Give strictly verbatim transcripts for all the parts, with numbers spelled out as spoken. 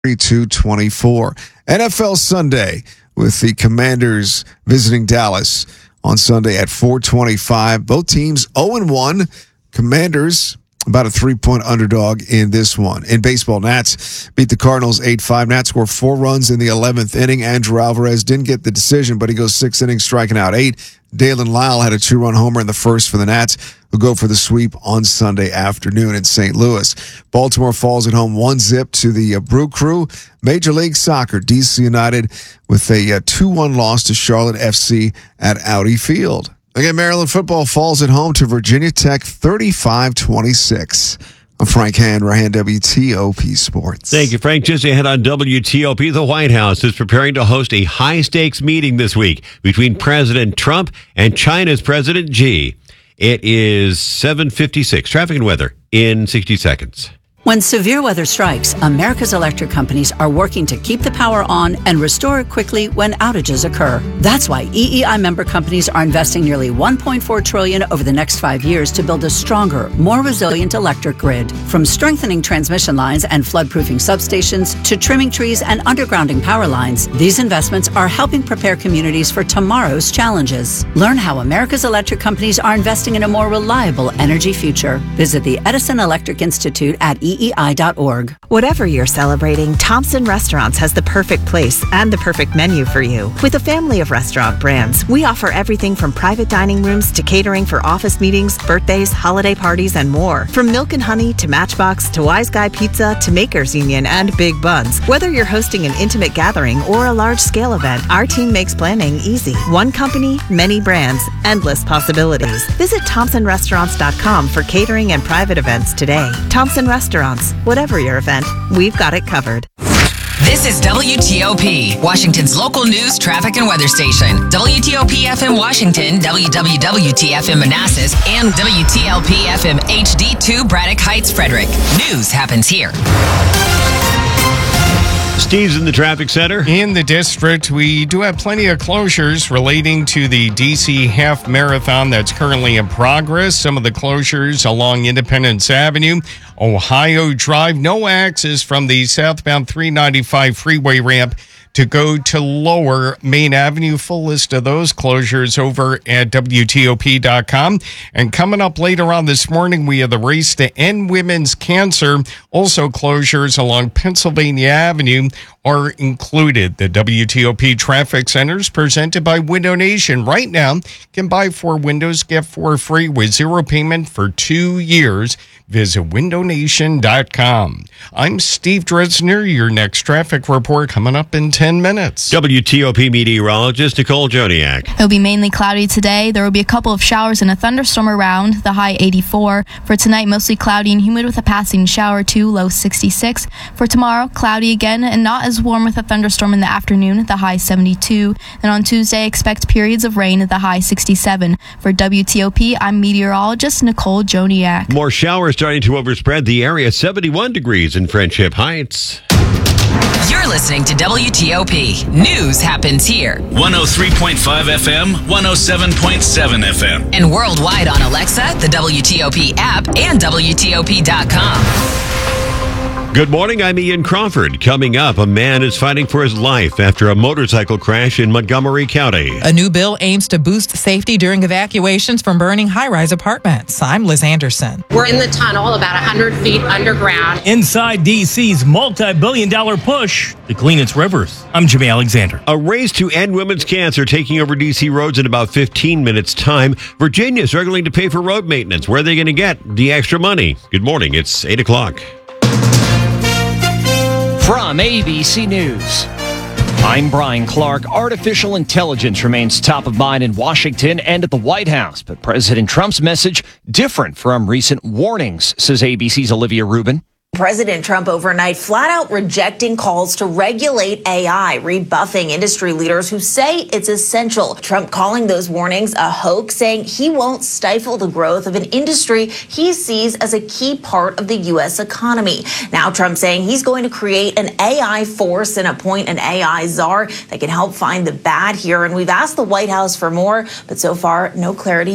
thirty-two twenty-four. N F L Sunday with the Commanders visiting Dallas on Sunday at four twenty-five. Both teams oh and one. Commanders about a three-point underdog in this one. In baseball, Nats beat the Cardinals eight five. Nats score four runs in the eleventh inning. Andrew Alvarez didn't get the decision, but he goes six innings, striking out eight. Dalen Lyle had a two-run homer in the first for the Nats, who go for the sweep on Sunday afternoon in Saint Louis. Baltimore falls at home one zip to the uh, Brew Crew. Major League Soccer, D C United with a uh, two one loss to Charlotte F C at Audi Field. Again, Maryland football falls at home to Virginia Tech thirty-five twenty-six. I'm Frank Hanrahan, W T O P Sports. Thank you, Frank. Just ahead on W T O P, the White House is preparing to host a high-stakes meeting this week between President Trump and China's President Xi. It is seven fifty-six. Traffic and weather in sixty seconds. When severe weather strikes, America's electric companies are working to keep the power on and restore it quickly when outages occur. That's why E E I member companies are investing nearly one point four trillion dollars over the next five years to build a stronger, more resilient electric grid. From strengthening transmission lines and flood-proofing substations to trimming trees and undergrounding power lines, these investments are helping prepare communities for tomorrow's challenges. Learn how America's electric companies are investing in a more reliable energy future. Visit the Edison Electric Institute at E E I dot org. Whatever you're celebrating, Thompson Restaurants has the perfect place and the perfect menu for you. With a family of restaurant brands, we offer everything from private dining rooms to catering for office meetings, birthdays, holiday parties, and more. From Milk and Honey to Matchbox to Wise Guy Pizza to Makers Union and Big Buns. Whether you're hosting an intimate gathering or a large-scale event, our team makes planning easy. One company, many brands, endless possibilities. Visit Thompson Restaurants dot com for catering and private events today. Thompson Restaurants. Whatever your event, we've got it covered. This is W T O P, Washington's local news, traffic, and weather station. W T O P F M Washington, W W W T F M Manassas, and W T L P F M H D two Braddock Heights, Frederick. News happens here. Steve's in the traffic center. In the district, we do have plenty of closures relating to the D C Half Marathon that's currently in progress. Some of the closures along Independence Avenue, Ohio Drive. No access from the southbound three ninety-five freeway ramp to go to Lower Main Avenue. Full list of those closures over at W T O P dot com. And coming up later on this morning, we have the Race to End Women's Cancer. Also closures along Pennsylvania Avenue are included. The W T O P Traffic Centers presented by Window Nation. Right now, can buy four windows, get four free with zero payment for two years. Visit window nation dot com. I'm Steve Dresner. Your next traffic report coming up in ten minutes. W T O P meteorologist Nicole Joniak. It'll be mainly cloudy today. There will be a couple of showers and a thunderstorm around, the high eighty-four. For tonight, mostly cloudy and humid with a passing shower or two, low sixty-six. For tomorrow, cloudy again and not as warm with a thunderstorm in the afternoon, the high seventy-two. And on Tuesday, expect periods of rain at the high sixty-seven. For W T O P, I'm meteorologist Nicole Joniak. More showers starting to overspread the area, seventy-one degrees in Friendship Heights. You're listening to W T O P. News happens here. one oh three point five F M, one oh seven point seven F M. And worldwide on Alexa, the W T O P app, and W T O P dot com. Good morning, I'm Ian Crawford. Coming up, a man is fighting for his life after a motorcycle crash in Montgomery County. A new bill aims to boost safety during evacuations from burning high-rise apartments. I'm Liz Anderson. We're in the tunnel about one hundred feet underground. Inside D C's multi-billion dollar push to clean its rivers. I'm Jimmy Alexander. A race to end women's cancer taking over D C roads in about fifteen minutes' time. Virginia struggling to pay for road maintenance. Where are they going to get the extra money? Good morning. It's eight o'clock. From A B C News, I'm Brian Clark. Artificial intelligence remains top of mind in Washington and at the White House, but President Trump's message different from recent warnings, says A B C's Olivia Rubin. President Trump overnight flat out rejecting calls to regulate A I, rebuffing industry leaders who say it's essential. Trump calling those warnings a hoax, saying he won't stifle the growth of an industry he sees as a key part of the U S economy. Now Trump saying he's going to create an A I force and appoint an A I czar that can help find the bad here. And we've asked the White House for more, but so far, no clarity yet.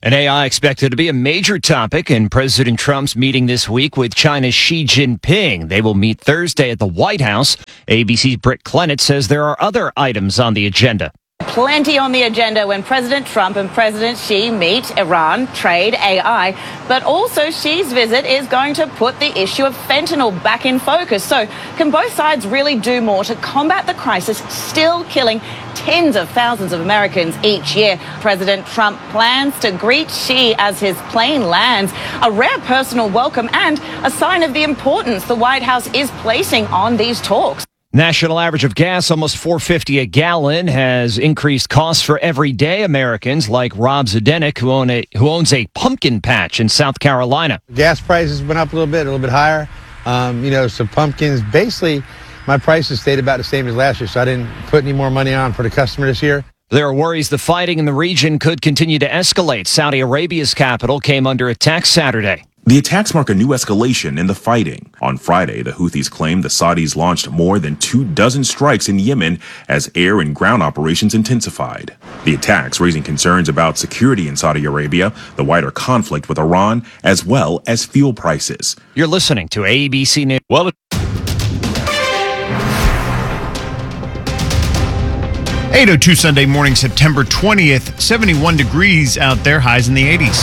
And A I expected to be a major topic in President Trump's meeting this week with China's Xi Jinping. They will meet Thursday at the White House. A B C's Britt Clennett says there are other items on the agenda. Plenty on the agenda when President Trump and President Xi meet: Iran, trade, A I. But also Xi's visit is going to put the issue of fentanyl back in focus. So can both sides really do more to combat the crisis still killing tens of thousands of Americans each year? President Trump plans to greet Xi as his plane lands, a rare personal welcome and a sign of the importance the White House is placing on these talks. National average of gas, almost four dollars and fifty cents a gallon, has increased costs for everyday Americans like Rob Zdenek, who, own a, who owns a pumpkin patch in South Carolina. Gas prices went up a little bit, a little bit higher. Um, you know, so pumpkins, basically, my prices stayed about the same as last year, so I didn't put any more money on for the customer this year. There are worries the fighting in the region could continue to escalate. Saudi Arabia's capital came under attack Saturday. The attacks mark a new escalation in the fighting. On Friday, the Houthis claimed the Saudis launched more than two dozen strikes in Yemen as air and ground operations intensified. The attacks raising concerns about security in Saudi Arabia, the wider conflict with Iran, as well as fuel prices. You're listening to A B C News. Well, eight oh two Sunday morning, September twentieth, seventy-one degrees out there, highs in the eighties.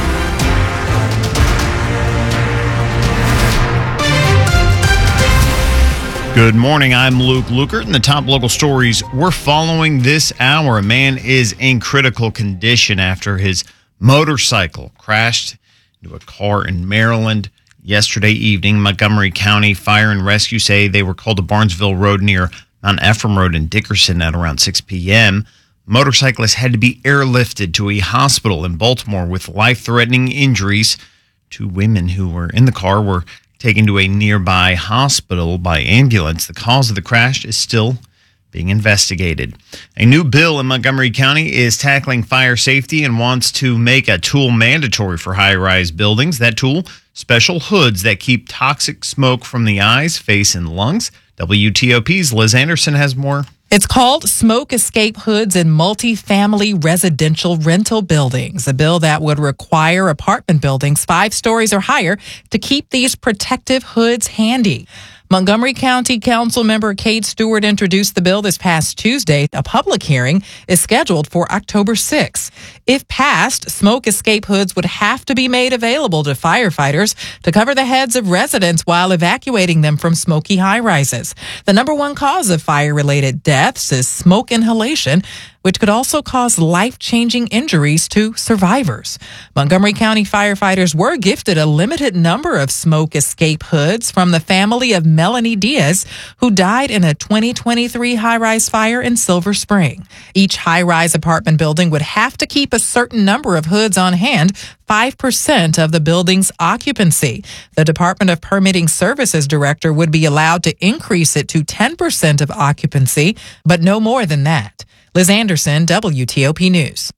Good morning, I'm Luke Lukert, and the top local stories we're following this hour. A man is in critical condition after his motorcycle crashed into a car in Maryland yesterday evening. Montgomery County Fire and Rescue say they were called to Barnesville Road near Mount Ephraim Road in Dickerson at around six p.m. Motorcyclists had to be airlifted to a hospital in Baltimore with life-threatening injuries. Two women who were in the car were taken to a nearby hospital by ambulance. The cause of the crash is still being investigated. A new bill in Montgomery County is tackling fire safety and wants to make a tool mandatory for high-rise buildings. That tool, special hoods that keep toxic smoke from the eyes, face, and lungs. W T O P's Liz Anderson has more. It's called Smoke Escape Hoods in Multifamily Residential Rental Buildings, a bill that would require apartment buildings five stories or higher to keep these protective hoods handy. Montgomery County Council member Kate Stewart introduced the bill this past Tuesday. A public hearing is scheduled for October sixth. If passed, smoke escape hoods would have to be made available to firefighters to cover the heads of residents while evacuating them from smoky high-rises. The number one cause of fire-related deaths is smoke inhalation, which could also cause life-changing injuries to survivors. Montgomery County firefighters were gifted a limited number of smoke escape hoods from the family of Melanie Diaz, who died in a twenty twenty-three high-rise fire in Silver Spring. Each high-rise apartment building would have to keep a certain number of hoods on hand, five percent of the building's occupancy. The Department of Permitting Services director would be allowed to increase it to ten percent of occupancy, but no more than that. Liz Anderson, W T O P News.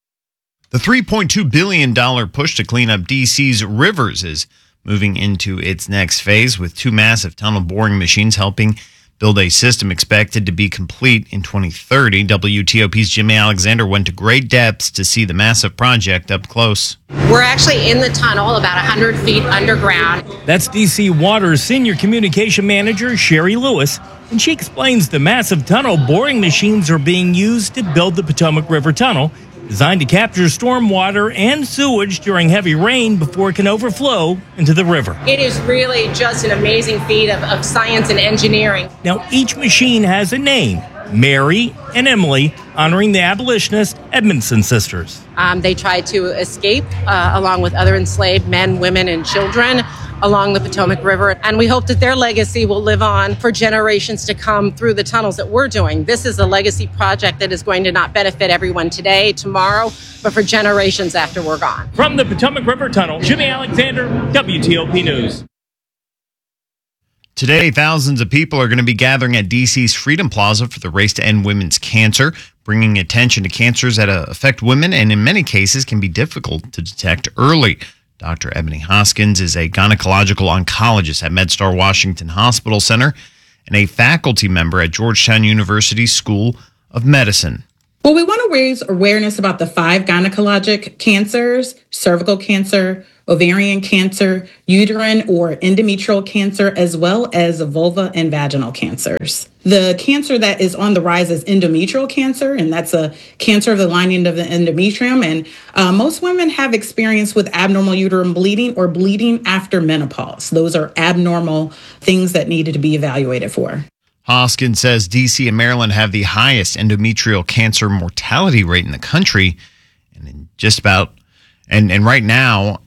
The three point two billion dollars push to clean up D C's rivers is moving into its next phase, with two massive tunnel boring machines helping build a system expected to be complete in twenty thirty. W T O P's Jimmy Alexander went to great depths to see the massive project up close. We're actually in the tunnel about one hundred feet underground. That's D C Water's Senior Communication Manager, Sherry Lewis, and she explains the massive tunnel boring machines are being used to build the Potomac River Tunnel, designed to capture storm water and sewage during heavy rain before it can overflow into the river. It is really just an amazing feat of, of science and engineering. Now, each machine has a name, Mary and Emily, honoring the abolitionist Edmondson sisters. Um, they tried to escape uh, along with other enslaved men, women, and children along the Potomac River. And we hope that their legacy will live on for generations to come through the tunnels that we're doing. This is a legacy project that is going to not benefit everyone today, tomorrow, but for generations after we're gone. From the Potomac River Tunnel, Jimmy Alexander, W T O P News. Today, thousands of people are going to be gathering at D C's Freedom Plaza for the Race to End Women's Cancer, bringing attention to cancers that affect women and in many cases can be difficult to detect early. Doctor Ebony Hoskins is a gynecological oncologist at MedStar Washington Hospital Center and a faculty member at Georgetown University School of Medicine. Well, we want to raise awareness about the five gynecologic cancers: cervical cancer, ovarian cancer, uterine or endometrial cancer, as well as vulva and vaginal cancers. The cancer that is on the rise is endometrial cancer, and that's a cancer of the lining of the endometrium. And uh, most women have experience with abnormal uterine bleeding or bleeding after menopause. Those are abnormal things that needed to be evaluated for. Hoskins says D C and Maryland have the highest endometrial cancer mortality rate in the country. And in just about, and, and right now,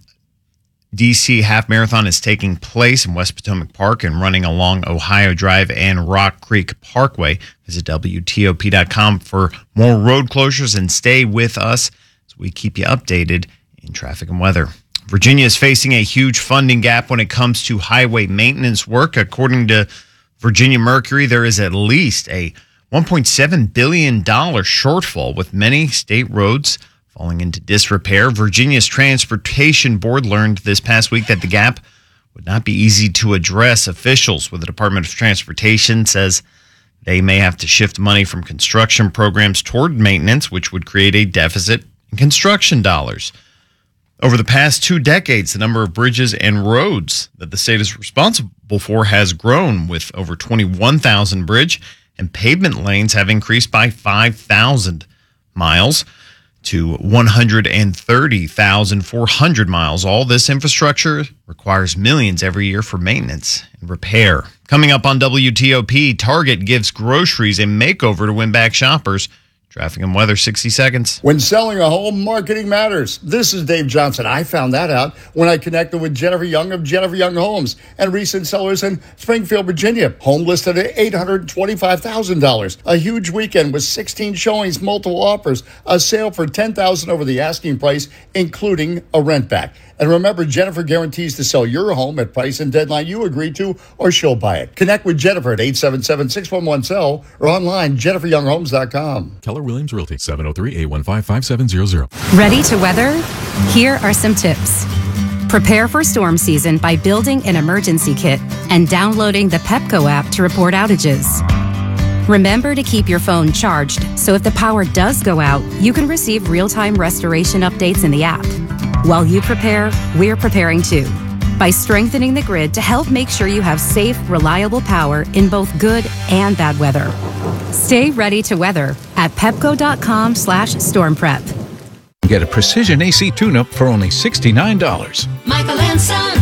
D C Half Marathon is taking place in West Potomac Park and running along Ohio Drive and Rock Creek Parkway. Visit W T O P dot com for more road closures and stay with us as we keep you updated in traffic and weather. Virginia is facing a huge funding gap when it comes to highway maintenance work. According to Virginia Mercury, there is at least a one point seven billion dollars shortfall, with many state roads falling into disrepair. Virginia's Transportation Board learned this past week that the gap would not be easy to address. Officials with the Department of Transportation says they may have to shift money from construction programs toward maintenance, which would create a deficit in construction dollars. Over the past two decades, the number of bridges and roads that the state is responsible for has grown, with over twenty-one thousand bridge and pavement lanes have increased by five thousand miles to one hundred thirty thousand four hundred miles. All this infrastructure requires millions every year for maintenance and repair. Coming up on W T O P, Target gives groceries a makeover to win back shoppers. Traffic and weather, sixty seconds. When selling a home, marketing matters. This is Dave Johnson. I found that out when I connected with Jennifer Young of Jennifer Young Homes and recent sellers in Springfield, Virginia. Home listed at eight hundred twenty-five thousand dollars. A huge weekend with sixteen showings, multiple offers, a sale for ten thousand dollars over the asking price, including a rent back. And remember, Jennifer guarantees to sell your home at price and deadline you agree to, or she'll buy it. Connect with Jennifer at eight seven seven, six one one, S E L L or online, jennifer young homes dot com. Keller Williams Realty, seven oh three, eight one five, five seven zero zero. Ready to weather? Here are some tips. Prepare for storm season by building an emergency kit and downloading the Pepco app to report outages. Remember to keep your phone charged, so if the power does go out, you can receive real-time restoration updates in the app. While you prepare, we're preparing too, by strengthening the grid to help make sure you have safe, reliable power in both good and bad weather. Stay ready to weather at pepco.com slash storm prep. Get a precision A C tune-up for only sixty-nine dollars. Michael and Son.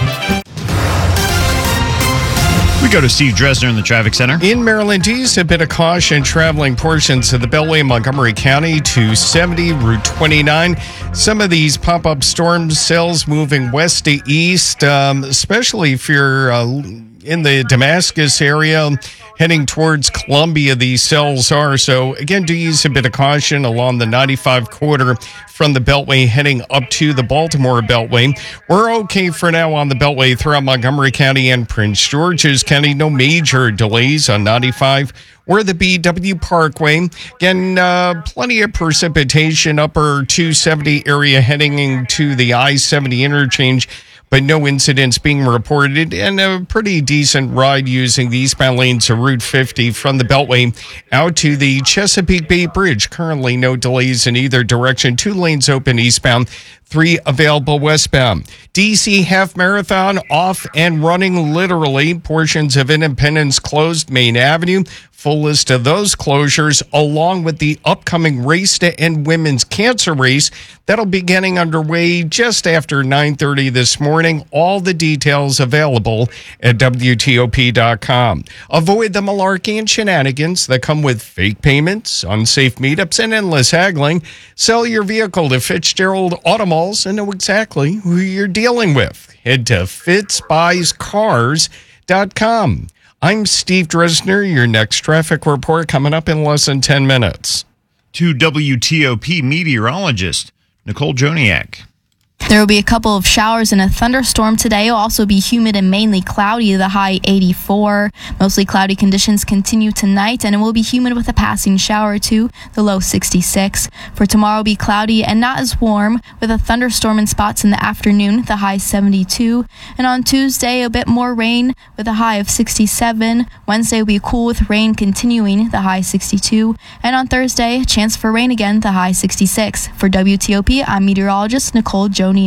We go to Steve Dresner in the traffic center. In Maryland East, a bit of caution traveling portions of the Beltway in Montgomery County to seventy, Route twenty-nine. Some of these pop-up storm cells moving west to east, um, especially if you're uh, in the Damascus area, heading towards Columbia, these cells are. So, again, do use a bit of caution along the ninety-five corridor from the Beltway heading up to the Baltimore Beltway. We're okay for now on the Beltway throughout Montgomery County and Prince George's County. No major delays on ninety-five or the B W Parkway. Again, uh, plenty of precipitation, upper two seventy area heading into the I seventy interchange, but no incidents being reported, and a pretty decent ride using the eastbound lanes of Route fifty from the Beltway out to the Chesapeake Bay Bridge. Currently no delays in either direction. Two lanes open eastbound, three available westbound. D C Half Marathon off and running literally. Portions of Independence closed, Main Avenue. Full list of those closures, along with the upcoming Race to End Women's Cancer Race. That'll be getting underway just after nine thirty this morning. All the details available at W T O P dot com. Avoid the malarkey and shenanigans that come with fake payments, unsafe meetups, and endless haggling. Sell your vehicle to Fitzgerald Automalls and know exactly who you're dealing with. Head to fitz buys cars dot com. I'm Steve Dresner. Your next traffic report coming up in less than ten minutes. To W T O P meteorologist Nicole Joniak. There will be a couple of showers and a thunderstorm today. It will also be humid and mainly cloudy, the high eighty-four. Mostly cloudy conditions continue tonight, and it will be humid with a passing shower or two, the low sixty-six. For tomorrow, it will be cloudy and not as warm, with a thunderstorm in spots in the afternoon, the high seventy-two. And on Tuesday, a bit more rain with a high of sixty-seven. Wednesday will be cool with rain continuing, the high sixty-two. And on Thursday, a chance for rain again, the high sixty-six. For W T O P, I'm meteorologist Nicole Joniak.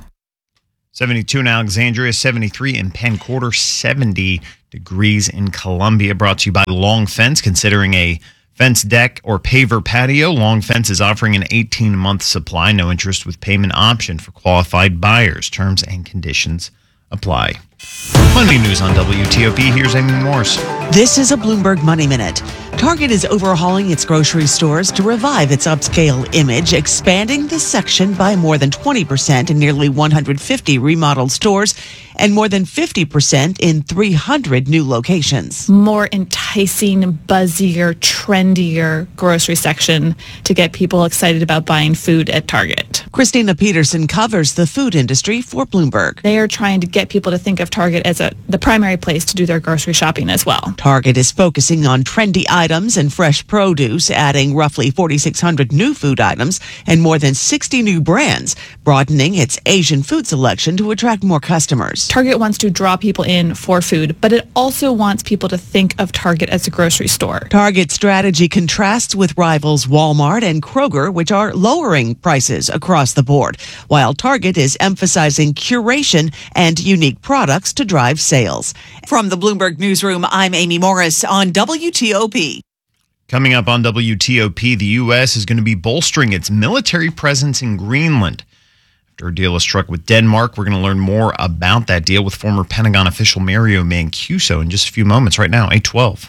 seventy-two in Alexandria, seventy-three in Penn Quarter, seventy degrees in Columbia. Brought to you by Long Fence. Considering a fence deck or paver patio, Long Fence is offering an eighteen-month supply, no interest with payment option for qualified buyers. Terms and conditions apply. Money news on W T O P. Here's Amy Morris. This is a Bloomberg Money Minute. Target is overhauling its grocery stores to revive its upscale image, expanding the section by more than twenty percent in nearly one hundred fifty remodeled stores and more than fifty percent in three hundred new locations. More enticing, buzzier, trendier grocery section to get people excited about buying food at Target. Christina Peterson covers the food industry for Bloomberg. They are trying to get people to think of Target as a, the primary place to do their grocery shopping as well. Target is focusing on trendy items and fresh produce, adding roughly forty-six hundred new food items and more than sixty new brands, broadening its Asian food selection to attract more customers. Target wants to draw people in for food, but it also wants people to think of Target as a grocery store. Target's strategy contrasts with rivals Walmart and Kroger, which are lowering prices across the board, while Target is emphasizing curation and unique products to drive sales. From the Bloomberg Newsroom, I'm Amy Morris on W T O P. Coming up on W T O P, the U S is going to be bolstering its military presence in Greenland. After a deal is struck with Denmark, we're going to learn more about that deal with former Pentagon official Mario Mancuso in just a few moments. Right now, eight twelve.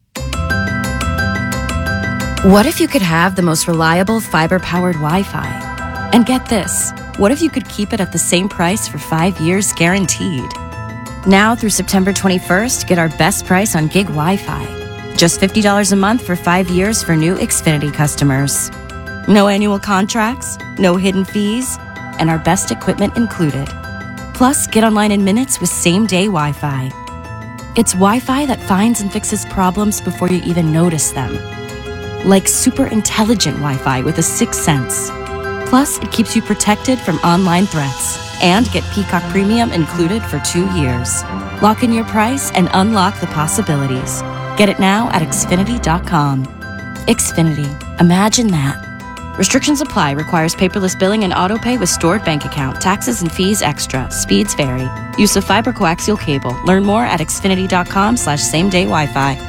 What if you could have the most reliable fiber-powered Wi-Fi? And get this, what if you could keep it at the same price for five years guaranteed? Now through September twenty-first, get our best price on gig Wi-Fi. Just fifty dollars a month for five years for new Xfinity customers. No annual contracts, no hidden fees, and our best equipment included. Plus, get online in minutes with same-day Wi-Fi. It's Wi-Fi that finds and fixes problems before you even notice them. Like super intelligent Wi-Fi with a sixth sense. Plus, it keeps you protected from online threats. And get Peacock Premium included for two years. Lock in your price and unlock the possibilities. Get it now at Xfinity dot com. Xfinity. Imagine that. Restrictions apply. Requires paperless billing and auto pay with stored bank account. Taxes and fees extra. Speeds vary. Use of fiber coaxial cable. Learn more at Xfinity dot com slash same day Wi-Fi.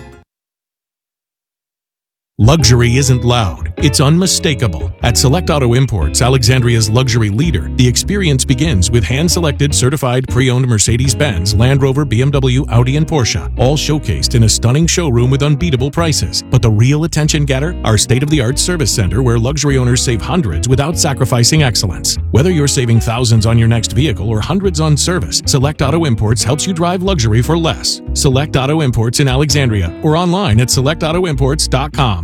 Luxury isn't loud, it's unmistakable. At Select Auto Imports, Alexandria's luxury leader, the experience begins with hand-selected certified pre-owned Mercedes-Benz, Land Rover, B M W, Audi, and Porsche, all showcased in a stunning showroom with unbeatable prices. But the real attention getter? Our state-of-the-art service center where luxury owners save hundreds without sacrificing excellence. Whether you're saving thousands on your next vehicle or hundreds on service, Select Auto Imports helps you drive luxury for less. Select Auto Imports in Alexandria or online at select auto imports dot com.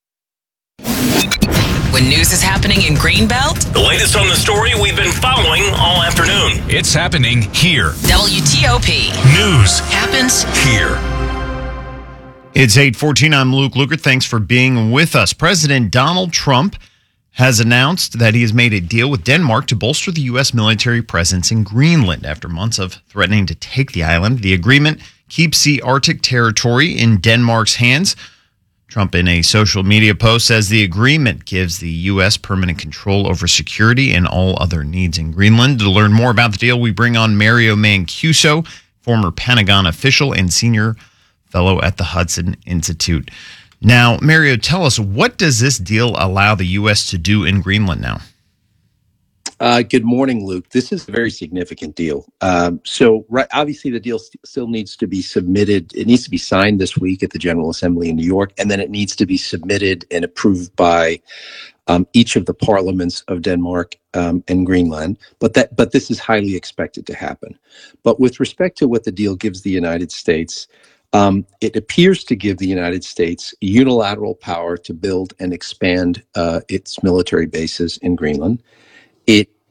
When news is happening in Greenbelt, The latest on the story we've been following all afternoon. It's happening here. W T O P News happens here. It's eight fourteen. I'm Luke Lukert. Thanks for being with us. President Donald Trump has announced that he has made a deal with Denmark to bolster the U S military presence in Greenland after months of threatening to take the island. The agreement keeps the Arctic territory in Denmark's hands. Trump, in a social media post, says the agreement gives the U S permanent control over security and all other needs in Greenland. To learn more about the deal, we bring on Mario Mancuso, former Pentagon official and senior fellow at the Hudson Institute. Now, Mario, tell us, what does this deal allow the U S to do in Greenland now? Uh, good morning, Luke. This is a very significant deal. Um, so, right, obviously, the deal st- still needs to be submitted. It needs to be signed this week at the General Assembly in New York, and then it needs to be submitted and approved by um, each of the parliaments of Denmark um, and Greenland. But that, but this is highly expected to happen. But with respect to what the deal gives the United States, um, it appears to give the United States unilateral power to build and expand uh, its military bases in Greenland. It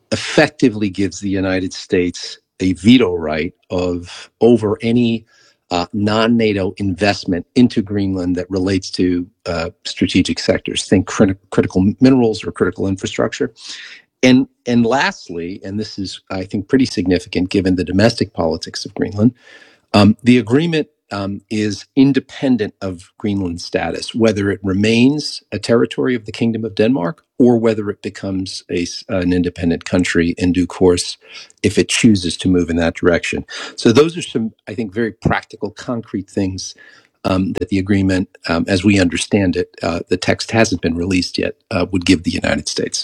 effectively gives the United States a veto right of over any uh, non-NATO investment into Greenland that relates to uh, strategic sectors. Think crit- critical minerals or critical infrastructure. And and lastly, and this is, I think, pretty significant given the domestic politics of Greenland, um, the agreement um, is independent of Greenland's status, whether it remains a territory of the Kingdom of Denmark or whether it becomes a, an independent country in due course if it chooses to move in that direction. So those are some, I think, very practical, concrete things um, that the agreement, um, as we understand it, uh, the text hasn't been released yet, uh, would give the United States.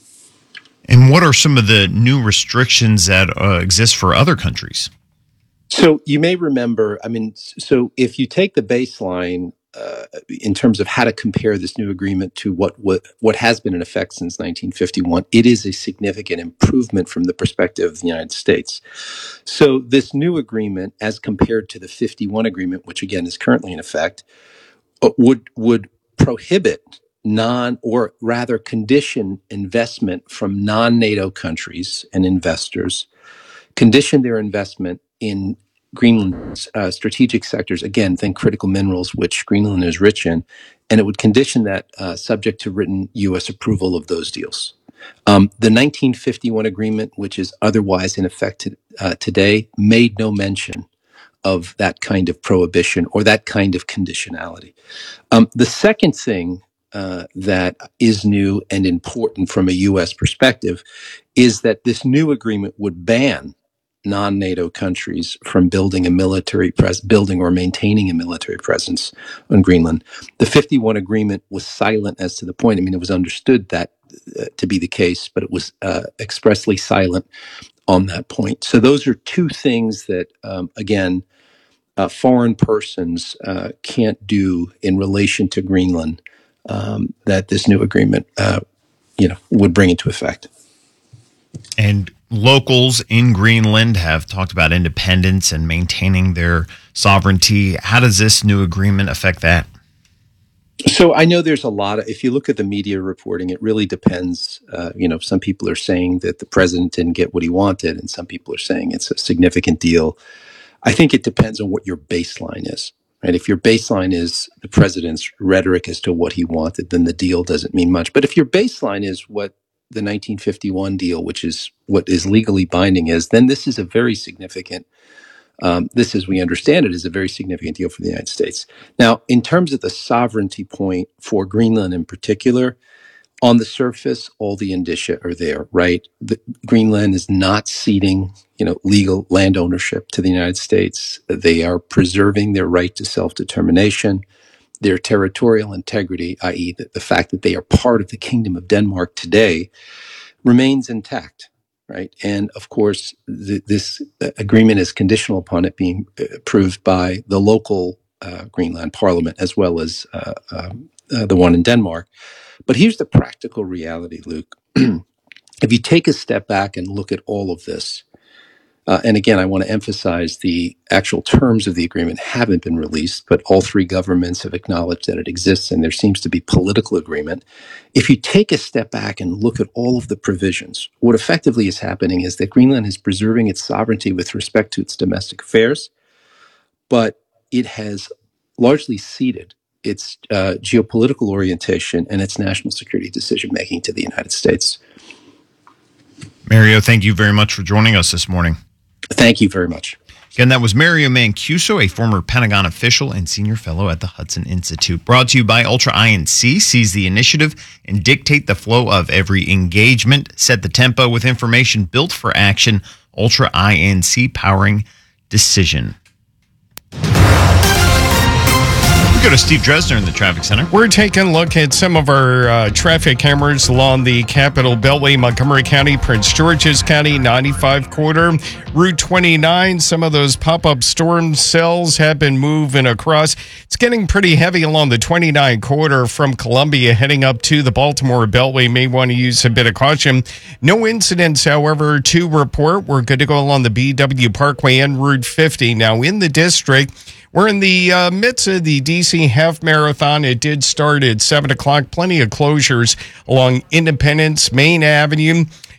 And what are some of the new restrictions that uh, exist for other countries? So you may remember, I mean, so if you take the baseline uh, in terms of how to compare this new agreement to what, what what has been in effect since nineteen fifty-one, it is a significant improvement from the perspective of the United States. So this new agreement, as compared to the fifty-one agreement, which again is currently in effect, would would prohibit non or rather condition investment from non-NATO countries and investors, condition their investment in Greenland's uh, strategic sectors, again, think critical minerals, which Greenland is rich in, and it would condition that uh, subject to written U S approval of those deals. Um, the nineteen fifty-one agreement, which is otherwise in effect to, uh, today, made no mention of that kind of prohibition or that kind of conditionality. Um, the second thing uh, that is new and important from a U S perspective is that this new agreement would ban non-NATO countries from building a military pres- building or maintaining a military presence on Greenland. The fifty-one agreement was silent as to the point. I mean, it was understood that uh, to be the case, but it was uh, expressly silent on that point. So those are two things that, um, again, uh, foreign persons uh, can't do in relation to Greenland um, that this new agreement, uh, you know, would bring into effect. And locals in Greenland have talked about independence and maintaining their sovereignty. How does this new agreement affect that? So I know there's a lot of, if you look at the media reporting, it really depends. Uh, you know, some people are saying that the president didn't get what he wanted, and some people are saying it's a significant deal. I think it depends on what your baseline is, right? If your baseline is the president's rhetoric as to what he wanted, then the deal doesn't mean much. But if your baseline is what the nineteen fifty-one deal, which is what is legally binding, is, then this is a very significant, um, this, as we understand it, is a very significant deal for the United States. Now, in terms of the sovereignty point for Greenland in particular, on the surface, all the indicia are there, right? The, Greenland is not ceding, you know, legal land ownership to the United States. They are preserving their right to self-determination. Their territorial integrity, that is the, the fact that they are part of the Kingdom of Denmark today, remains intact, right? And of course, the, this agreement is conditional upon it being approved by the local uh, Greenland Parliament as well as uh, um, uh, the one in Denmark. But here's the practical reality, Luke. If you take a step back and look at all of this, Uh, and again, I want to emphasize the actual terms of the agreement haven't been released, but all three governments have acknowledged that it exists, and there seems to be political agreement. If you take a step back and look at all of the provisions, what effectively is happening is that Greenland is preserving its sovereignty with respect to its domestic affairs, but it has largely ceded its uh, geopolitical orientation and its national security decision-making to the United States. Mario, thank you very much for joining us this morning. Thank you very much. Again, that was Mario Mancuso, a former Pentagon official and senior fellow at the Hudson Institute. Brought to you by Ultra I N C. Seize the initiative and dictate the flow of every engagement. Set the tempo with information built for action. Ultra I N C, powering decision. We go to Steve Dresner in the traffic center. We're taking a look at some of our uh, traffic cameras along the Capitol Beltway, Montgomery County, Prince George's County, ninety-five corridor, Route twenty-nine. Some of those pop-up storm cells have been moving across. It's getting pretty heavy along the twenty-nine corridor from Columbia heading up to the Baltimore Beltway. May want to use a bit of caution. No incidents, however, to report. We're good to go along the B W Parkway and Route fifty. Now, in the district, we're in the uh, midst of the D C Half Marathon. It did start at seven o'clock. Plenty of closures along Independence, Main Avenue,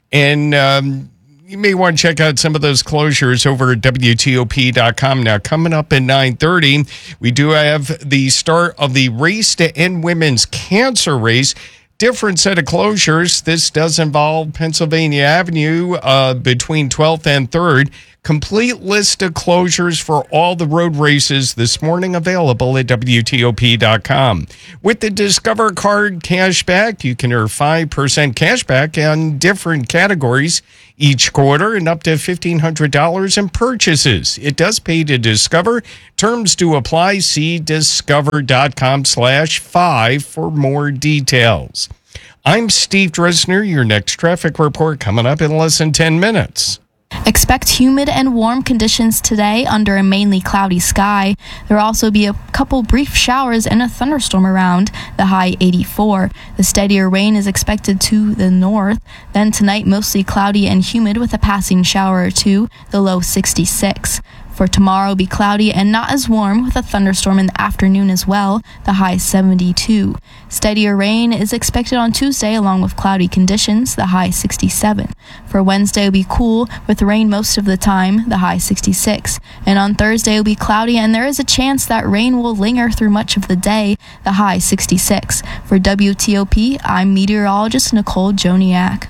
And um, you may want to check out some of those closures over at W T O P dot com. Now, coming up at nine thirty, we do have the start of the Race to End Women's Cancer Race. Different set of closures. This does involve Pennsylvania Avenue uh, between twelfth and third. Complete list of closures for all the road races this morning available at W T O P dot com. With the Discover Card cashback, you can earn five percent cashback on different categories each quarter and up to fifteen hundred dollars in purchases. It does pay to Discover. Terms do apply. See discover dot com slash five for more details. I'm Steve Dresner. Your next traffic report coming up in less than ten minutes. Expect humid and warm conditions today under a mainly cloudy sky. There will also be a couple brief showers and a thunderstorm around, the high eighty-four. The steadier rain is expected to the north. Then tonight, mostly cloudy and humid with a passing shower or two, the low sixty-six. For tomorrow, be cloudy and not as warm with a thunderstorm in the afternoon as well, the high seventy-two. Steadier rain is expected on Tuesday along with cloudy conditions, the high sixty-seven. For Wednesday, it will be cool with rain most of the time, the high sixty-six. And on Thursday, it will be cloudy and there is a chance that rain will linger through much of the day, the high sixty-six. For W T O P, I'm meteorologist Nicole Joniak.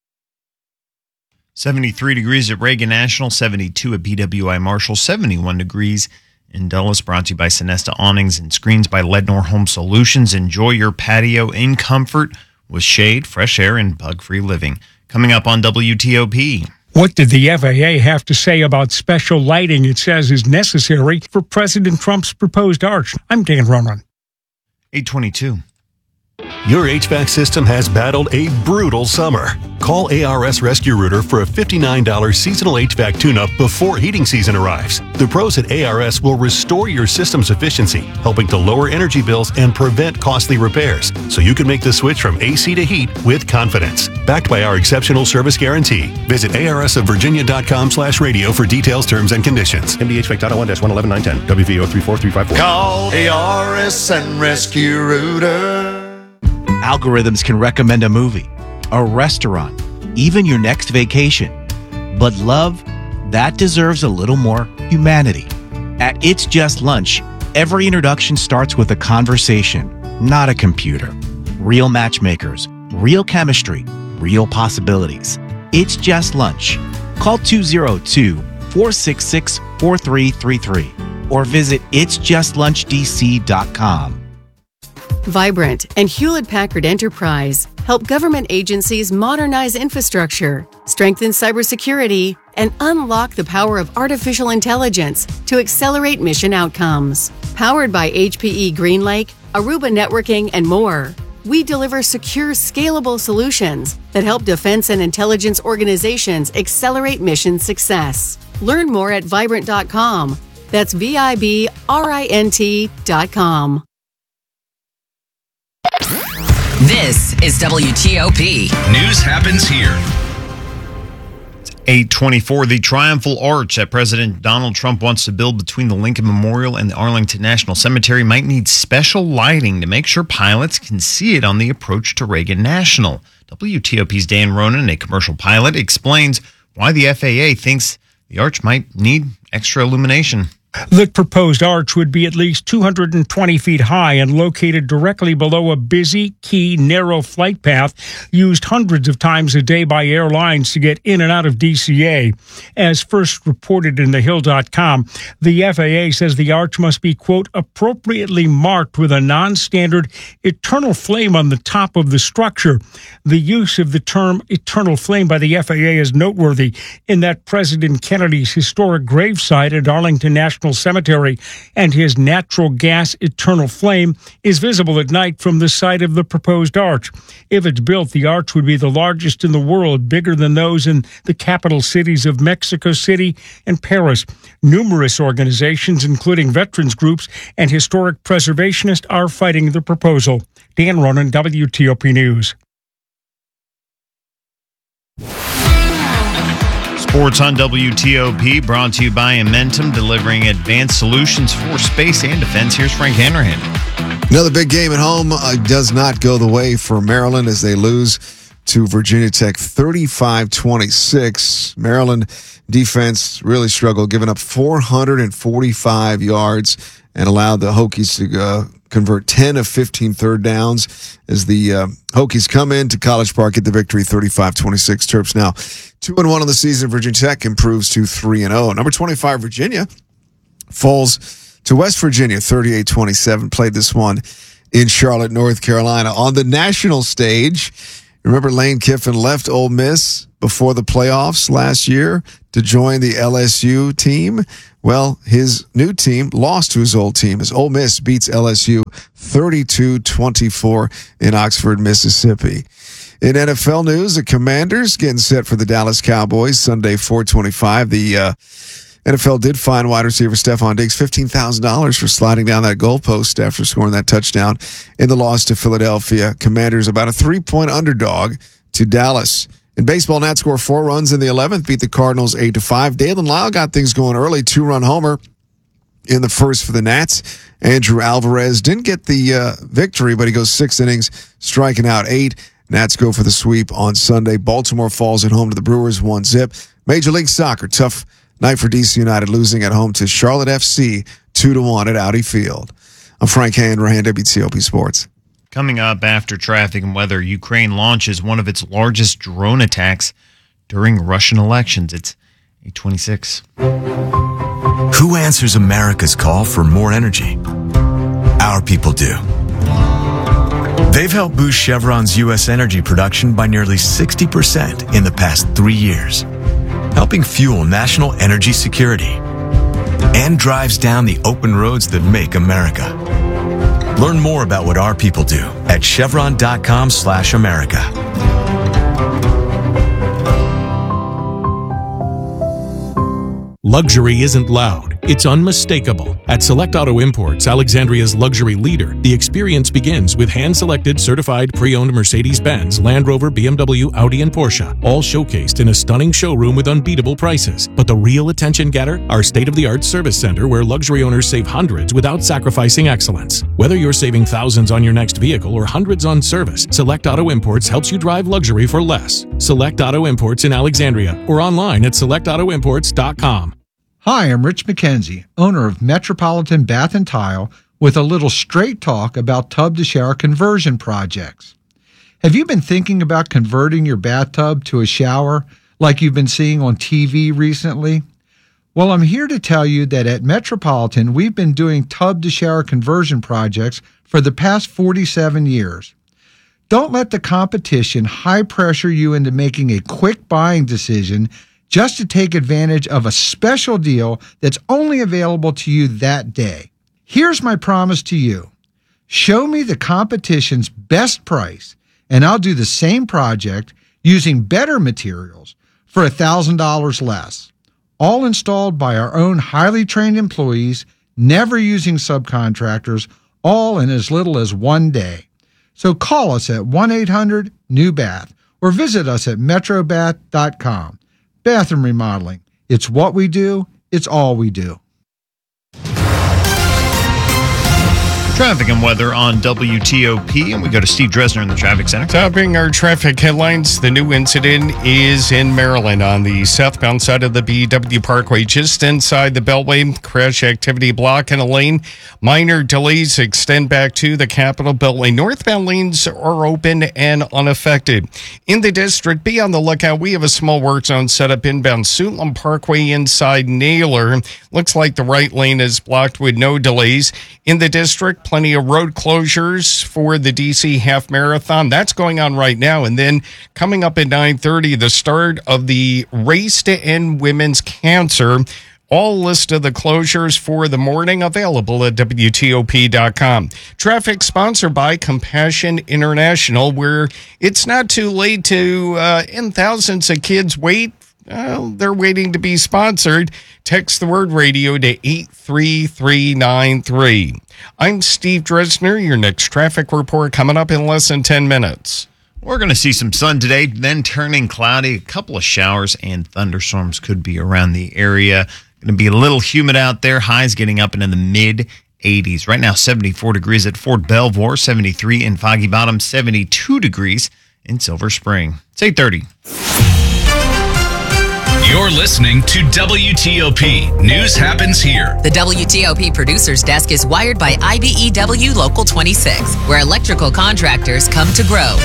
seventy-three degrees at Reagan National, seventy-two at P W I Marshall, seventy-one degrees in Dulles. Brought to you by Sonesta Awnings and Screens by Lednor Home Solutions. Enjoy your patio in comfort with shade, fresh air, and bug-free living. Coming up on W T O P. What did the F A A have to say about special lighting it says is necessary for President Trump's proposed arch? I'm Dan Ronan. eight twenty-two. Your H V A C system has battled a brutal summer. Call A R S Rescue Rooter for a fifty-nine dollars seasonal H V A C tune-up before heating season arrives. The pros at A R S will restore your system's efficiency, helping to lower energy bills and prevent costly repairs, so you can make the switch from A C to heat with confidence. Backed by our exceptional service guarantee. Visit A R S of Virginia dot com slash radio for details, terms, and conditions. M D H V A C dot one dash one eleven nine ten. W V O three four three five four. Call A R S and Rescue Rooter. Algorithms can recommend a movie, a restaurant, even your next vacation. But love, that deserves a little more humanity. At It's Just Lunch, every introduction starts with a conversation, not a computer. Real matchmakers, real chemistry, real possibilities. It's Just Lunch. Call two oh two, four six six, four three three three or visit its just lunch d c dot com. Vibrant and Hewlett-Packard Enterprise help government agencies modernize infrastructure, strengthen cybersecurity, and unlock the power of artificial intelligence to accelerate mission outcomes. Powered by H P E GreenLake, Aruba Networking, and more, we deliver secure, scalable solutions that help defense and intelligence organizations accelerate mission success. Learn more at vibrant dot com. That's V I B R I N T dot com. This is W T O P. News happens here. eight twenty-four. The Triumphal Arch that President Donald Trump wants to build between the Lincoln Memorial and the Arlington National Cemetery might need special lighting to make sure pilots can see it on the approach to Reagan National. W T O P's Dan Ronan, a commercial pilot, explains why the F A A thinks the arch might need extra illumination. The proposed arch would be at least two hundred twenty feet high and located directly below a busy, key, narrow flight path used hundreds of times a day by airlines to get in and out of D C A. As first reported in the hill dot com, the F A A says the arch must be, quote, appropriately marked with a non-standard eternal flame on the top of the structure. The use of the term eternal flame by the F A A is noteworthy in that President Kennedy's historic gravesite at Arlington National Cemetery and his natural gas eternal flame is visible at night from the site of the proposed arch. If it's built, the arch would be the largest in the world, bigger than those in the capital cities of Mexico City and Paris. Numerous organizations, including veterans groups and historic preservationists, are fighting the proposal. Dan Ronan, W T O P News. Sports on W T O P, brought to you by Amentum, delivering advanced solutions for space and defense. Here's Frank Hanrahan. Another big game at home uh, does not go the way for Maryland as they lose to Virginia Tech, thirty-five twenty-six. Maryland defense really struggled, giving up four hundred forty-five yards and allowed the Hokies to uh, convert ten of fifteen third downs as the uh, Hokies come into College Park, get the victory, thirty-five twenty-six. Terps now two and one on the season. Virginia Tech improves to three and oh. Number twenty-five, Virginia, falls to West Virginia, thirty-eight twenty-seven. Played this one in Charlotte, North Carolina. On the national stage, remember Lane Kiffin left Ole Miss before the playoffs last year to join the L S U team. Well, his new team lost to his old team as Ole Miss beats L S U thirty-two twenty-four in Oxford, Mississippi. In N F L news, the Commanders getting set for the Dallas Cowboys Sunday, four twenty-five. The uh, N F L did fine wide receiver Stephon Diggs fifteen thousand dollars for sliding down that goalpost after scoring that touchdown in the loss to Philadelphia. Commanders about a three-point underdog to Dallas. In baseball, Nats score four runs in the eleventh, beat the Cardinals eight to five. Dalen Lyle got things going early, two-run homer in the first for the Nats. Andrew Alvarez didn't get the uh, victory, but he goes six innings, striking out eight. Nats go for the sweep on Sunday. Baltimore falls at home to the Brewers, one zip. Major League Soccer, tough night for D C United, losing at home to Charlotte F C, two to one at Audi Field. I'm Frank Hanrahan, W T O P Sports. Coming up after traffic and weather, Ukraine launches one of its largest drone attacks during Russian elections. It's eight twenty-six. Who answers America's call for more energy? Our people do. They've helped boost Chevron's U S energy production by nearly sixty percent in the past three years, helping fuel national energy security, and drives down the open roads that make America. Learn more about what our people do at chevron.com slash America. Luxury isn't loud, it's unmistakable. At Select Auto Imports, Alexandria's luxury leader, the experience begins with hand-selected certified pre-owned Mercedes-Benz, Land Rover, B M W, Audi, and Porsche, all showcased in a stunning showroom with unbeatable prices. But the real attention getter? Our state-of-the-art service center where luxury owners save hundreds without sacrificing excellence. Whether you're saving thousands on your next vehicle or hundreds on service, Select Auto Imports helps you drive luxury for less. Select Auto Imports in Alexandria or online at select auto imports dot com. Hi, I'm Rich McKenzie, owner of Metropolitan Bath and Tile, with a little straight talk about tub-to-shower conversion projects. Have you been thinking about converting your bathtub to a shower like you've been seeing on T V recently? Well, I'm here to tell you that at Metropolitan, we've been doing tub-to-shower conversion projects for the past forty-seven years. Don't let the competition high-pressure you into making a quick buying decision just to take advantage of a special deal that's only available to you that day. Here's my promise to you. Show me the competition's best price, and I'll do the same project using better materials for one thousand dollars less. All installed by our own highly trained employees, never using subcontractors, all in as little as one day. So call us at one eight hundred new bath or visit us at metro bath dot com. Bathroom remodeling. It's what we do. It's all we do. Traffic and weather on W T O P, and we go to Steve Dresner in the traffic center. Topping our traffic headlines, the new incident is in Maryland on the southbound side of the B W Parkway, just inside the Beltway. Crash activity block in a lane. Minor delays extend back to the Capitol Beltway. Northbound lanes are open and unaffected. In the district, be on the lookout. We have a small work zone set up inbound Suitland Parkway inside Naylor. Looks like the right lane is blocked with no delays. In the district, plenty of road closures for the D C Half Marathon. That's going on right now. And then coming up at nine thirty, the start of the Race to End Women's Cancer. All list of the closures for the morning available at W T O P dot com. Traffic sponsored by Compassion International, where it's not too late to uh, end thousands of kids wait. Well, they're waiting to be sponsored. Text the word radio to eight three three nine three. I'm Steve Dresner. Your next traffic report coming up in less than ten minutes. We're going to see some sun today, then turning cloudy. A couple of showers and thunderstorms could be around the area. Going to be a little humid out there. Highs getting up into the mid eighties. Right now, seventy-four degrees at Fort Belvoir, seventy-three in Foggy Bottom, seventy-two degrees in Silver Spring. It's eight thirty. You're listening to W T O P. News happens here. The W T O P producer's desk is wired by I B E W Local twenty-six, where electrical contractors come to grow.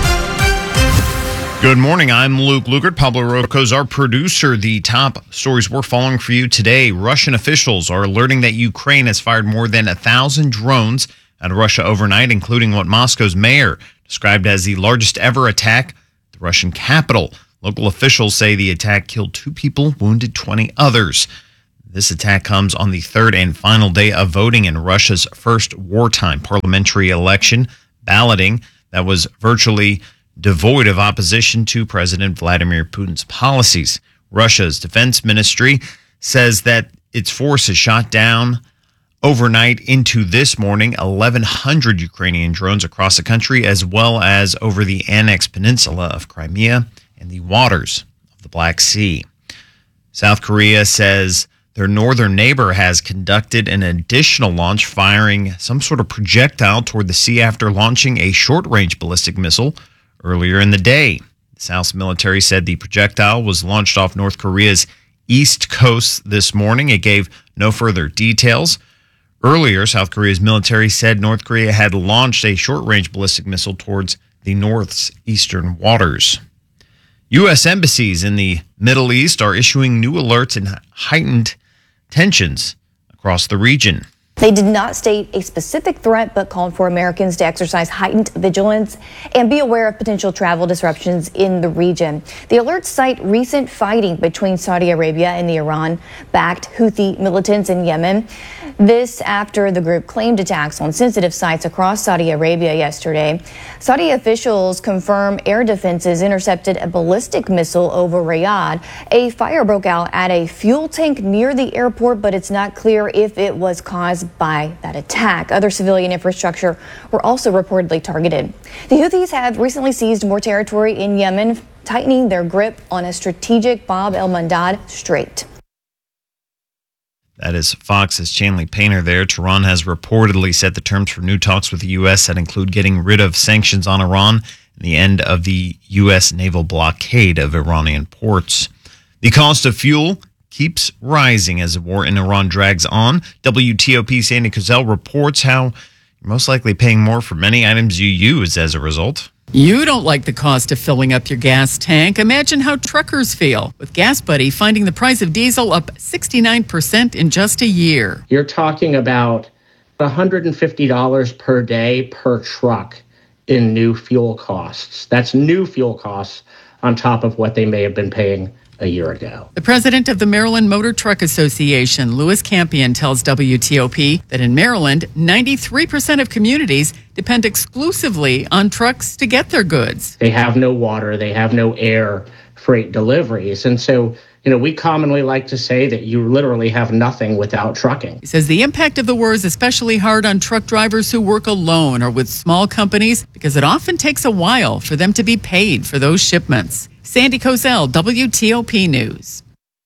Good morning. I'm Luke Lukert. Pablo Rocco's our producer. The top stories we're following for you today. Russian officials are alerting that Ukraine has fired more than a thousand drones out of Russia overnight, including what Moscow's mayor described as the largest ever attack at the Russian capital. Local officials say the attack killed two people, wounded twenty others. This attack comes on the third and final day of voting in Russia's first wartime parliamentary election, balloting that was virtually devoid of opposition to President Vladimir Putin's policies. Russia's defense ministry says that its forces shot down overnight into this morning eleven hundred Ukrainian drones across the country, as well as over the annexed peninsula of Crimea and the waters of the Black Sea. South Korea says their northern neighbor has conducted an additional launch, firing some sort of projectile toward the sea after launching a short-range ballistic missile earlier in the day. The South's military said the projectile was launched off North Korea's east coast this morning. It gave no further details. Earlier, South Korea's military said North Korea had launched a short-range ballistic missile towards the North's eastern waters. U S embassies in the Middle East are issuing new alerts and heightened tensions across the region. They did not state a specific threat, but called for Americans to exercise heightened vigilance and be aware of potential travel disruptions in the region. The alerts cite recent fighting between Saudi Arabia and the Iran-backed Houthi militants in Yemen. This after the group claimed attacks on sensitive sites across Saudi Arabia yesterday. Saudi officials confirm air defenses intercepted a ballistic missile over Riyadh. A fire broke out at a fuel tank near the airport, but it's not clear if it was caused by that attack. Other civilian infrastructure were also reportedly targeted. The Houthis have recently seized more territory in Yemen, tightening their grip on a strategic Bab el-Mandab Strait. That is Fox's Chanley Painter there. Tehran has reportedly set the terms for new talks with the U S that include getting rid of sanctions on Iran and the end of the U S naval blockade of Iranian ports. The cost of fuel keeps rising as the war in Iran drags on. W T O P Sandy Kozel reports how you're most likely paying more for many items you use as a result. You don't like the cost of filling up your gas tank. Imagine how truckers feel, with Gas Buddy finding the price of diesel up sixty-nine percent in just a year. You're talking about one hundred fifty dollars per day per truck in new fuel costs. That's new fuel costs on top of what they may have been paying a year ago. The president of the Maryland Motor Truck Association, Louis Campion, tells W T O P that in Maryland, ninety-three percent of communities depend exclusively on trucks to get their goods. They have no water, they have no air freight deliveries. And so, you know, we commonly like to say that you literally have nothing without trucking. He says the impact of the war is especially hard on truck drivers who work alone or with small companies because it often takes a while for them to be paid for those shipments. Sandy Kozel, W T O P News.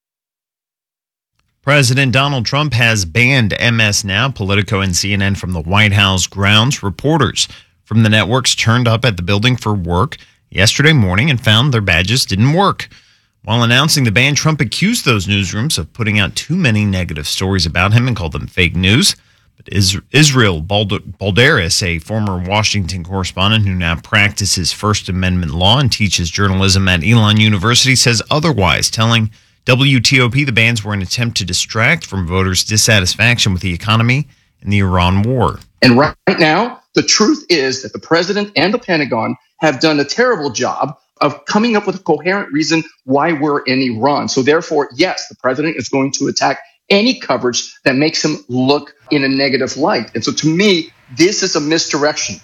President Donald Trump has banned M S Now, Politico, and C N N from the White House grounds. Reporters from the networks turned up at the building for work yesterday morning and found their badges didn't work. While announcing the ban, Trump accused those newsrooms of putting out too many negative stories about him and called them fake news. But Israel Balderas, a former Washington correspondent who now practices First Amendment law and teaches journalism at Elon University, says otherwise, telling W T O P the bans were an attempt to distract from voters' dissatisfaction with the economy and the Iran war. And right now, the truth is that the president and the Pentagon have done a terrible job of coming up with a coherent reason why we're in Iran. So therefore, yes, the president is going to attack any coverage that makes him look in a negative light. And so to me, this is a misdirection.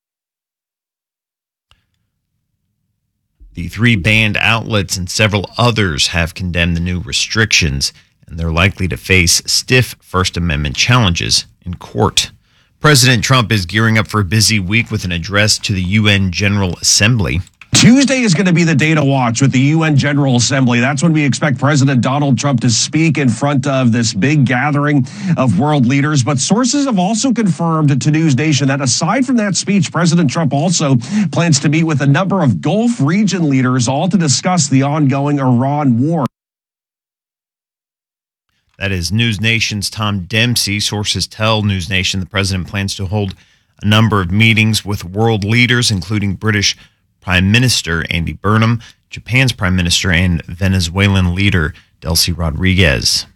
The three banned outlets and several others have condemned the new restrictions, and they're likely to face stiff First Amendment challenges in court. President Trump is gearing up for a busy week with an address to the U N General Assembly. Tuesday is going to be the day to watch with the U N General Assembly. That's when we expect President Donald Trump to speak in front of this big gathering of world leaders. But sources have also confirmed to News Nation that aside from that speech, President Trump also plans to meet with a number of Gulf region leaders, all to discuss the ongoing Iran war. That is News Nation's Tom Dempsey. Sources tell News Nation the president plans to hold a number of meetings with world leaders, including British Prime Minister Andy Burnham, Japan's Prime Minister, and Venezuelan leader Delcy Rodriguez.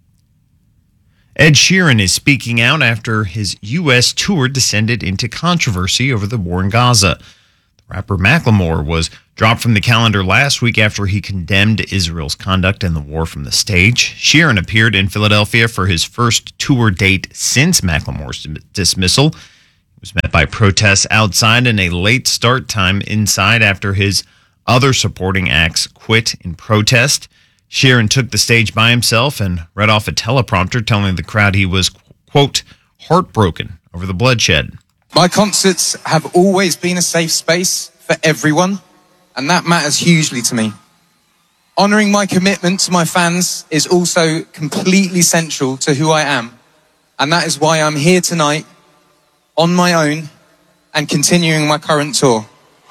Ed Sheeran is speaking out after his U S tour descended into controversy over the war in Gaza. The rapper Macklemore was dropped from the calendar last week after he condemned Israel's conduct in the war from the stage. Sheeran appeared in Philadelphia for his first tour date since Macklemore's dismissal. Was met by protests outside and a late start time inside after his other supporting acts quit in protest. Sheeran took the stage by himself and read off a teleprompter telling the crowd he was, quote, heartbroken over the bloodshed. My concerts have always been a safe space for everyone, and that matters hugely to me. Honoring my commitment to my fans is also completely central to who I am, and that is why I'm here tonight on my own and continuing my current tour.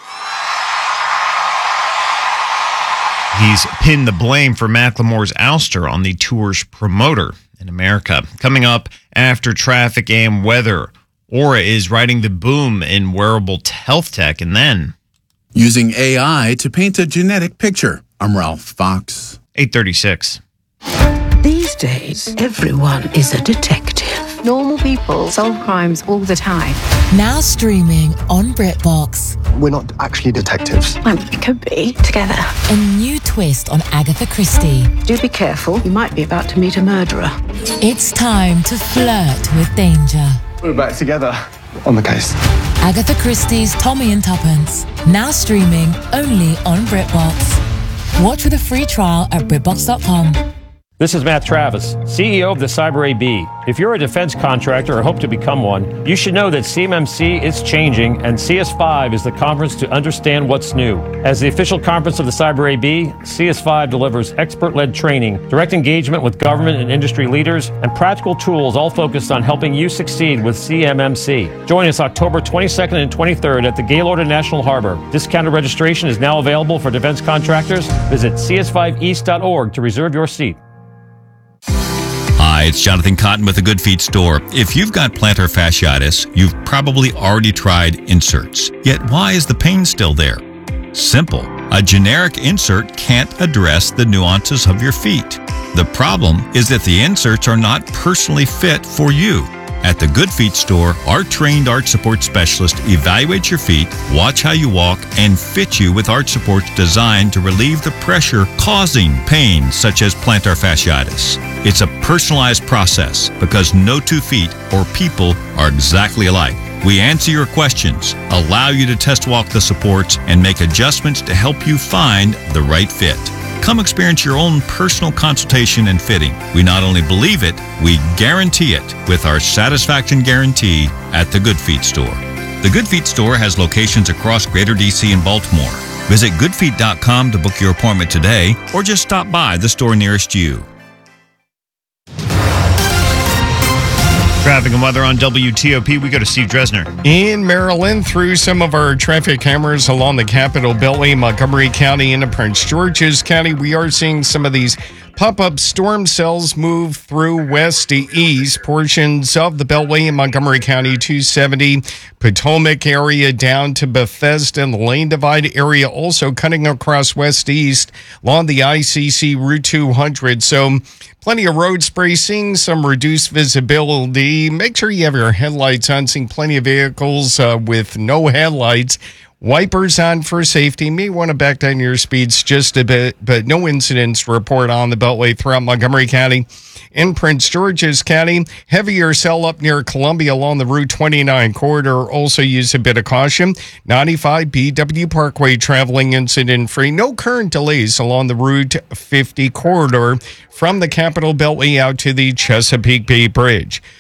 He's pinned the blame for Macklemore's ouster on the tour's promoter in America. Coming up after traffic and weather, Aura is riding the boom in wearable health tech, and then using A I to paint a genetic picture. I'm Ralph Fox. eight thirty-six. These days, everyone is a detective. Normal people solve crimes all the time. Now streaming on BritBox. We're not actually detectives. Well, we could be together. A new twist on Agatha Christie. Do be careful. You might be about to meet a murderer. It's time to flirt with danger. We're back together on the case. Agatha Christie's Tommy and Tuppence. Now streaming only on BritBox. Watch with a free trial at BritBox dot com. This is Matt Travis, C E O of the Cyber A B. If you're a defense contractor or hope to become one, you should know that C M M C is changing and C S five is the conference to understand what's new. As the official conference of the Cyber A B, C S five delivers expert-led training, direct engagement with government and industry leaders, and practical tools all focused on helping you succeed with C M M C. Join us October twenty-second and twenty-third at the Gaylord in National Harbor. Discounted registration is now available for defense contractors. Visit C S five east dot org to reserve your seat. Hi, it's Jonathan Cotton with the Good Feet Store. If you've got plantar fasciitis, you've probably already tried inserts. Yet why is the pain still there? Simple. A generic insert can't address the nuances of your feet. The problem is that the inserts are not personally fit for you. At the Good Feet Store, our trained arch support specialist evaluates your feet, watch how you walk, and fit you with arch supports designed to relieve the pressure causing pain such as plantar fasciitis. It's a personalized process because no two feet or people are exactly alike. We answer your questions, allow you to test walk the supports, and make adjustments to help you find the right fit. Come experience your own personal consultation and fitting. We not only believe it, we guarantee it with our satisfaction guarantee at the Good Feet Store. The Good Feet Store has locations across Greater D C and Baltimore. Visit good feet dot com to book your appointment today or just stop by the store nearest you. Traffic and weather on W T O P. We go to Steve Dresner. In Maryland, through some of our traffic cameras along the Capitol Beltway, Montgomery County into Prince George's County, we are seeing some of these pop-up storm cells move through west to east. Portions of the Beltway in Montgomery County, two seventy, Potomac area down to Bethesda, and the Lane Divide area also cutting across west to east along the I C C Route two hundred. So plenty of road spray, seeing some reduced visibility. Make sure you have your headlights on, seeing plenty of vehicles uh, with no headlights. Wipers on for safety. You may want to back down your speeds just a bit, but no incidents to report on the Beltway throughout Montgomery County. In Prince George's County, heavier cell up near Columbia along the Route twenty-nine corridor. Also use a bit of caution. ninety-five B W Parkway traveling incident free. No current delays along the Route fifty corridor from the Capitol Beltway out to the Chesapeake Bay Bridge.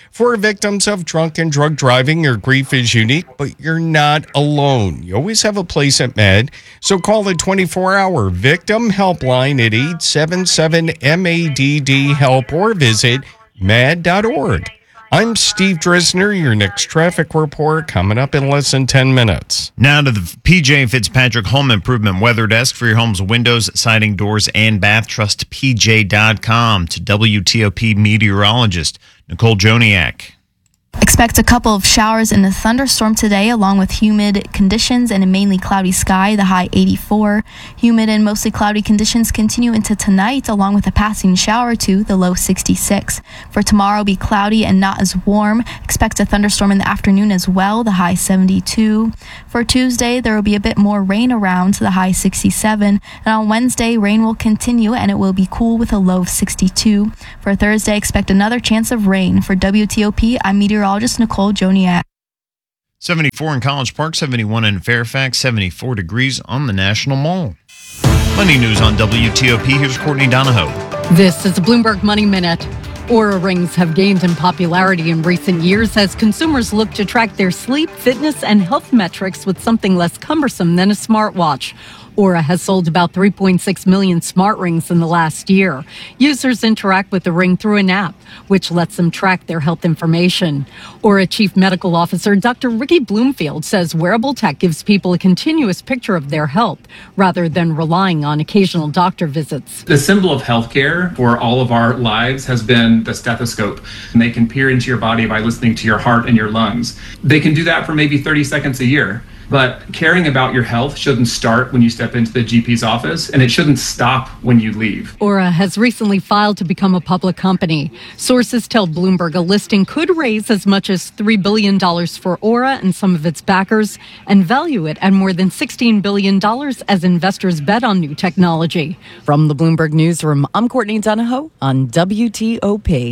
For victims of drunk and drug driving, your grief is unique, but you're not alone. You always have a place at MADD, so call the twenty-four hour Victim Helpline at eight seven seven M A D D HELP or visit mad dot org. I'm Steve Drisner, your next traffic report coming up in less than ten minutes. Now to the P J Fitzpatrick Home Improvement Weather Desk for your home's windows, siding, doors, and bath. Trust P J dot com. To W T O P meteorologist Nicole Joniak. Expect a couple of showers and a thunderstorm today, along with humid conditions and a mainly cloudy sky, the high eighty-four. Humid and mostly cloudy conditions continue into tonight, along with a passing shower or two, the low sixty-six. For tomorrow, be cloudy and not as warm. Expect a thunderstorm in the afternoon as well, the high seventy-two. For Tuesday, there will be a bit more rain around, the high sixty-seven. And on Wednesday, rain will continue and it will be cool with a low of sixty-two. For Thursday, expect another chance of rain. For W T O P, I'm meteorologist Nicole Joniak. seventy-four in College Park, seventy-one in Fairfax, seventy-four degrees on the National Mall. Money news on W T O P. Here's Courtney Donahoe. This is the Bloomberg Money Minute. Oura Rings have gained in popularity in recent years as consumers look to track their sleep, fitness, and health metrics with something less cumbersome than a smartwatch. Oura has sold about three point six million smart rings in the last year. Users interact with the ring through an app, which lets them track their health information. Oura Chief Medical Officer Doctor Ricky Bloomfield says wearable tech gives people a continuous picture of their health rather than relying on occasional doctor visits. The symbol of healthcare for all of our lives has been the stethoscope. And they can peer into your body by listening to your heart and your lungs. They can do that for maybe thirty seconds a year. But caring about your health shouldn't start when you step into the G P's office, and it shouldn't stop when you leave. Oura has recently filed to become a public company. Sources tell Bloomberg a listing could raise as much as three billion dollars for Oura and some of its backers, and value it at more than sixteen billion dollars as investors bet on new technology. From the Bloomberg Newsroom, I'm Courtney Donahoe on W T O P.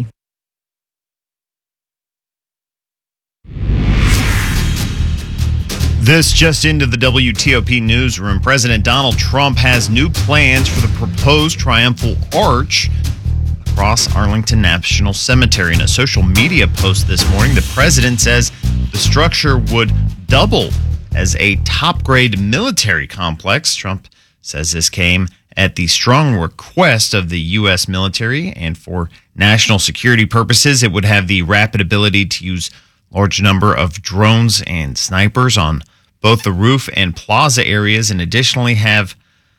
This just into the W T O P newsroom. President Donald Trump has new plans for the proposed triumphal arch across Arlington National Cemetery. In a social media post this morning, the president says the structure would double as a top-grade military complex. Trump says this came at the strong request of the U S military, and for national security purposes, it would have the rapid ability to use large number of drones and snipers on both the roof and plaza areas, and additionally have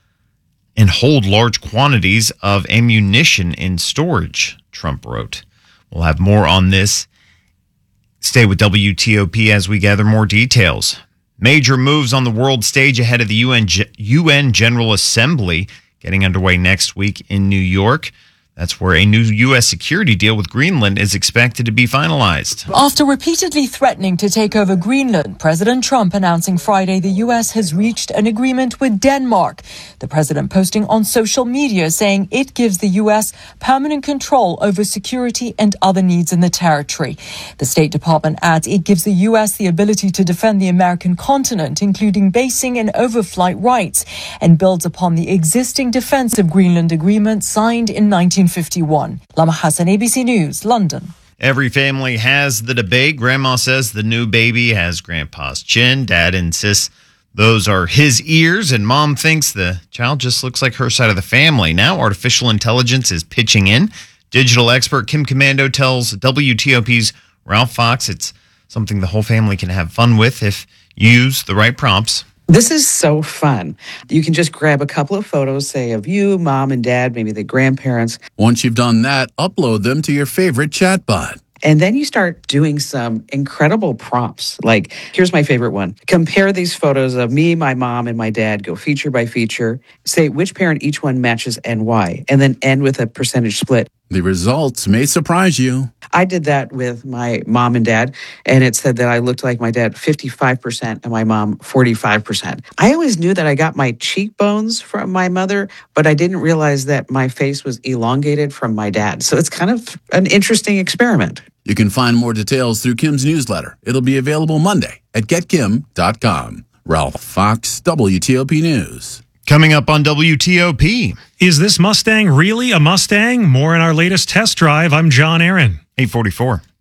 and hold large quantities of ammunition in storage, Trump wrote. We'll have more on this. Stay with W T O P as we gather more details. Major moves on the world stage ahead of the U N, U N General Assembly getting underway next week in New York. That's where a new U S security deal with Greenland is expected to be finalized. After repeatedly threatening to take over Greenland, President Trump announcing Friday the U S has reached an agreement with Denmark. The president posting on social media saying it gives the U S permanent control over security and other needs in the territory. The State Department adds it gives the U S the ability to defend the American continent, including basing and overflight rights, and builds upon the existing Defense of Greenland Agreement signed in nineteen fifty-one. Lama Hassan, A B C News, London. Every family has the debate. Grandma says the new baby has grandpa's chin. Dad insists those are his ears, and mom thinks the child just looks like her side of the family. Now artificial intelligence is pitching in. Digital expert Kim Commando tells W T O P's Ralph Fox it's something the whole family can have fun with if you use the right prompts. This is so fun. You can just grab a couple of photos, say, of you, mom and dad, maybe the grandparents. Once you've done that, upload them to your favorite chatbot. And then you start doing some incredible prompts. Like, here's my favorite one. Compare these photos of me, my mom, and my dad. Go feature by feature. Say which parent each one matches and why. And then end with a percentage split. The results may surprise you. I did that with my mom and dad, and it said that I looked like my dad fifty-five percent and my mom forty-five percent. I always knew that I got my cheekbones from my mother, but I didn't realize that my face was elongated from my dad. So it's kind of an interesting experiment. You can find more details through Kim's newsletter. It'll be available Monday at get kim dot com. Ralph Fox, W T O P News. Coming up on W T O P. Is this Mustang really a Mustang? More in our latest test drive. I'm John Aaron. eight forty-four.